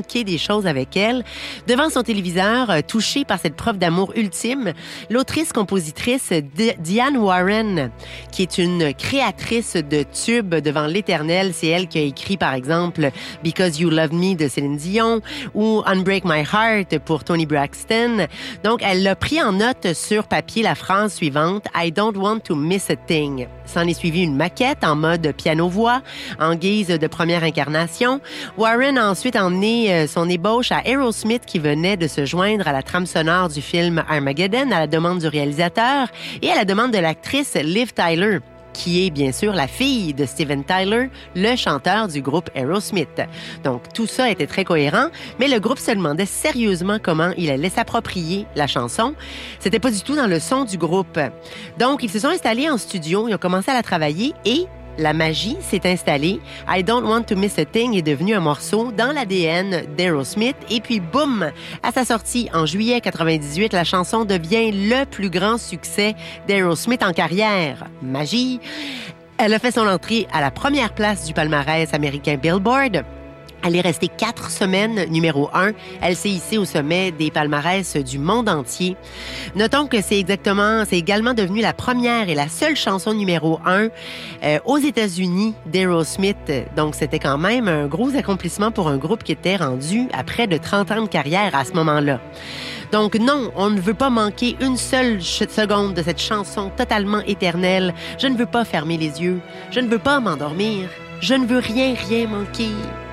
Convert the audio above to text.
manqué des choses avec elle. Devant son téléviseur, touchée par cette preuve d'amour ultime, l'autrice-compositrice Diane Warren, qui est une créatrice de tubes devant l'éternel, c'est elle qui a écrit, par exemple, Because You Love Me de Céline Dion ou Unbreak My Heart pour Toni Braxton. Donc, elle a pris en note sur papier la phrase suivante, I don't want to miss a thing. S'en est suivi une maquette en mode piano-voix, en guise de première incarnation. Warren a ensuite emmené son ébauche à Aerosmith qui venait de se joindre à la trame sonore du film Armageddon à la demande du réalisateur et à la demande de l'actrice Liv Tyler, qui est bien sûr la fille de Steven Tyler, le chanteur du groupe Aerosmith. Donc, tout ça était très cohérent, mais le groupe se demandait sérieusement comment il allait s'approprier la chanson. C'était pas du tout dans le son du groupe. Donc, ils se sont installés en studio, ils ont commencé à la travailler et la magie s'est installée. I Don't Want to Miss a Thing est devenu un morceau dans l'ADN d'Aerosmith. Et puis, boum! À sa sortie en juillet 98, la chanson devient le plus grand succès d'Aerosmith en carrière. Magie! Elle a fait son entrée à la première place du palmarès américain Billboard. Elle est restée 4 semaines numéro 1. Elle s'est hissée au sommet des palmarès du monde entier. Notons que c'est également devenu la première et la seule chanson numéro 1 aux États-Unis d'Aerosmith. Donc, c'était quand même un gros accomplissement pour un groupe qui était rendu à près de 30 ans de carrière à ce moment-là. Donc non, on ne veut pas manquer une seule seconde de cette chanson totalement éternelle. Je ne veux pas fermer les yeux. Je ne veux pas m'endormir. Je ne veux rien manquer.